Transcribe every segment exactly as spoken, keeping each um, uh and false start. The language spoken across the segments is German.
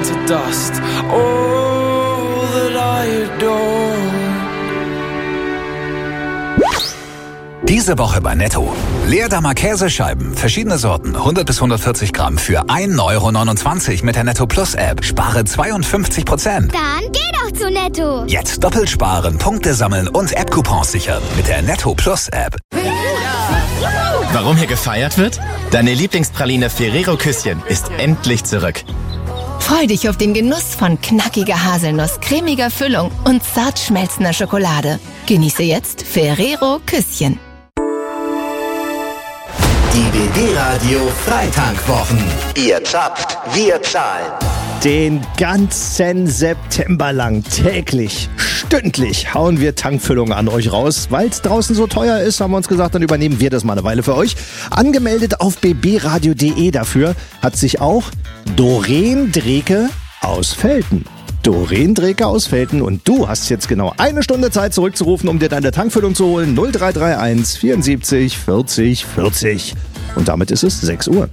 to dust. All that I adore. Diese Woche bei Netto. Leerdammer Käsescheiben, verschiedene Sorten, hundert bis hundertvierzig Gramm für ein Euro neunundzwanzig mit der Netto Plus App. Spare zweiundfünfzig Prozent. Dann geh doch zu Netto. Jetzt doppelt sparen, Punkte sammeln und App-Coupons sichern mit der Netto Plus App. Warum hier gefeiert wird? Deine Lieblingspraline Ferrero Küsschen ist endlich zurück. Freu dich auf den Genuss von knackiger Haselnuss, cremiger Füllung und zart schmelzender Schokolade. Genieße jetzt Ferrero Küsschen. Die B B-Radio Freitankwochen. Ihr zapft, wir zahlen. Den ganzen September lang, täglich, stündlich hauen wir Tankfüllungen an euch raus. Weil es draußen so teuer ist, haben wir uns gesagt, dann übernehmen wir das mal eine Weile für euch. Angemeldet auf b b radio punkt de dafür hat sich auch Doreen Dreke aus Velten. Doreen Dreke aus Velten, und du hast jetzt genau eine Stunde Zeit zurückzurufen, um dir deine Tankfüllung zu holen. null drei drei eins vierundsiebzig vierzig vierzig. Und damit ist es sechs Uhr.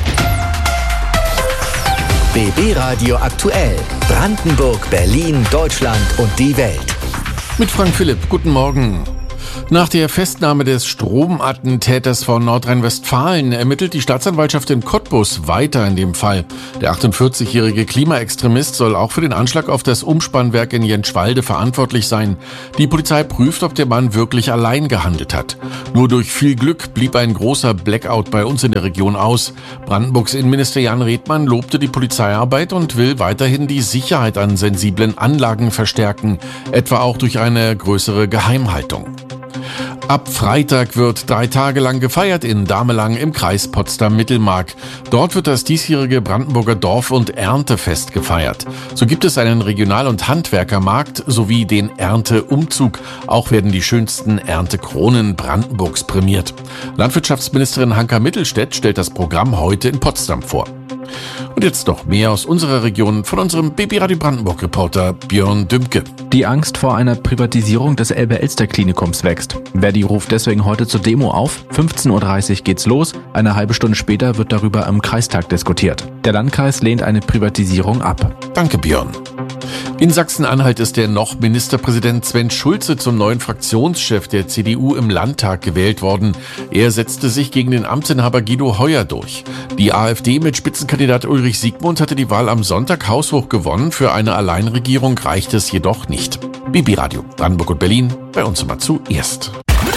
B B-Radio aktuell. Brandenburg, Berlin, Deutschland und die Welt. Mit Frank Philipp, guten Morgen. Nach der Festnahme des Stromattentäters von Nordrhein-Westfalen ermittelt die Staatsanwaltschaft in Cottbus weiter in dem Fall. Der achtundvierzigjährige Klimaextremist soll auch für den Anschlag auf das Umspannwerk in Jentschwalde verantwortlich sein. Die Polizei prüft, ob der Mann wirklich allein gehandelt hat. Nur durch viel Glück blieb ein großer Blackout bei uns in der Region aus. Brandenburgs Innenminister Jan Redmann lobte die Polizeiarbeit und will weiterhin die Sicherheit an sensiblen Anlagen verstärken, etwa auch durch eine größere Geheimhaltung. Ab Freitag wird drei Tage lang gefeiert in Damelang im Kreis Potsdam-Mittelmark. Dort wird das diesjährige Brandenburger Dorf- und Erntefest gefeiert. So gibt es einen Regional- und Handwerkermarkt sowie den Ernteumzug. Auch werden die schönsten Erntekronen Brandenburgs prämiert. Landwirtschaftsministerin Hanka Mittelstädt stellt das Programm heute in Potsdam vor. Und jetzt noch mehr aus unserer Region von unserem B B-Radio Brandenburg-Reporter Björn Dümke. Die Angst vor einer Privatisierung des Elbe-Elster-Klinikums wächst. Verdi ruft deswegen heute zur Demo auf. fünfzehn Uhr dreißig geht's los. Eine halbe Stunde später wird darüber im Kreistag diskutiert. Der Landkreis lehnt eine Privatisierung ab. Danke, Björn. In Sachsen-Anhalt ist der noch Ministerpräsident Sven Schulze zum neuen Fraktionschef der C D U im Landtag gewählt worden. Er setzte sich gegen den Amtsinhaber Guido Heuer durch. Die AfD mit Spitzenkandidat Ulrich Siegmund hatte die Wahl am Sonntag haushoch gewonnen. Für eine Alleinregierung reicht es jedoch nicht. B B-Radio Brandenburg und Berlin, bei uns immer zuerst.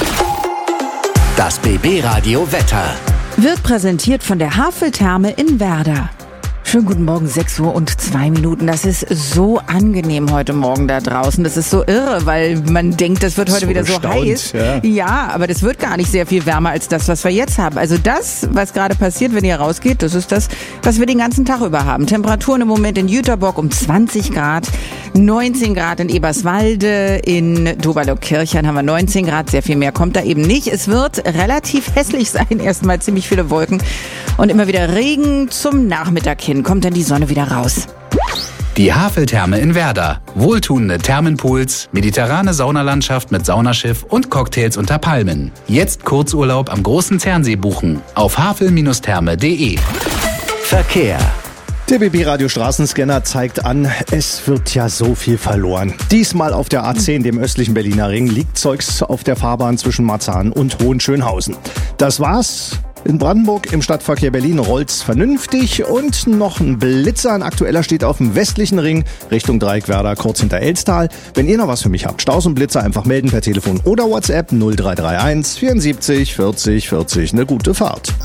Das B B-Radio Wetter wird präsentiert von der Haveltherme in Werder. Schönen guten Morgen, sechs Uhr und zwei Minuten. Das ist so angenehm heute Morgen da draußen. Das ist so irre, weil man denkt, das wird heute so wieder so heiß. Ja. ja, aber das wird gar nicht sehr viel wärmer als das, was wir jetzt haben. Also das, was gerade passiert, wenn ihr rausgeht, das ist das, was wir den ganzen Tag über haben. Temperaturen im Moment in Jüterbock um zwanzig Grad, neunzehn Grad in Eberswalde, in Doberloh-Kirchhain haben wir neunzehn Grad. Sehr viel mehr kommt da eben nicht. Es wird relativ hässlich sein. Erstmal ziemlich viele Wolken und immer wieder Regen. Zum Nachmittag hin kommt dann die Sonne wieder raus. Die Haveltherme in Werder. Wohltuende Thermenpools, mediterrane Saunalandschaft mit Saunaschiff und Cocktails unter Palmen. Jetzt Kurzurlaub am großen Zernsee buchen auf havel Therme punkt de. Verkehr. Der B B-Radio Straßenscanner zeigt an, es wird ja so viel verloren. Diesmal auf der A zehn, dem östlichen Berliner Ring, liegt Zeugs auf der Fahrbahn zwischen Marzahn und Hohenschönhausen. Das war's. In Brandenburg im Stadtverkehr Berlin rollt's vernünftig und noch ein Blitzer. Ein aktueller steht auf dem westlichen Ring Richtung Dreieckwerder, kurz hinter Elstal. Wenn ihr noch was für mich habt, Staus und Blitzer, einfach melden per Telefon oder WhatsApp null drei drei eins vierundsiebzig vierzig vierzig. Eine gute Fahrt.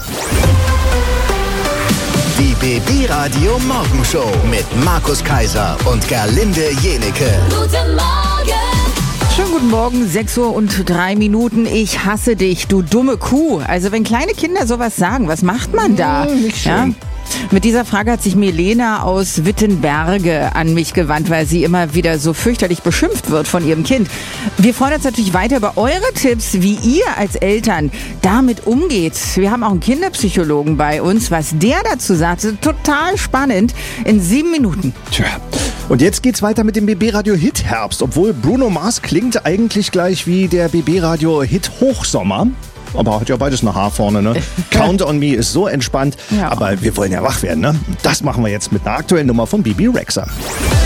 Die B B-Radio Morgenshow mit Markus Kaiser und Gerlinde Jenecke. Guten Morgen! Schönen guten Morgen, sechs Uhr und drei Minuten. Ich hasse dich, du dumme Kuh. Also wenn kleine Kinder sowas sagen, was macht man da? Hm, nicht schön. Ja? Mit dieser Frage hat sich Milena aus Wittenberge an mich gewandt, weil sie immer wieder so fürchterlich beschimpft wird von ihrem Kind. Wir freuen uns natürlich weiter über eure Tipps, wie ihr als Eltern damit umgeht. Wir haben auch einen Kinderpsychologen bei uns. Was der dazu sagt, ist total spannend. In sieben Minuten. Tja. Und jetzt geht's weiter mit dem B B-Radio Hit Herbst. Obwohl Bruno Mars klingt eigentlich gleich wie der B B-Radio Hit Hochsommer. aber hat ja beides eine H vorne, ne? Count on Me ist so entspannt, Ja. aber wir wollen ja wach werden, ne? Das machen wir jetzt mit einer aktuellen Nummer von Bibi Rexha.